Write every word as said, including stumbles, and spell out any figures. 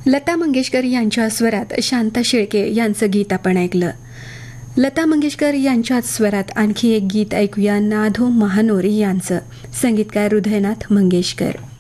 लता मंगेशकर यांच्या स्वरात शांता शेळके यांचं गीत आपण ऐकलं. लता मंगेशकर यांच्याच स्वरात आणखी एक गीत ऐकूया, नाधो महानोरी यांचं. संगीतकार हृदयनाथ मंगेशकर.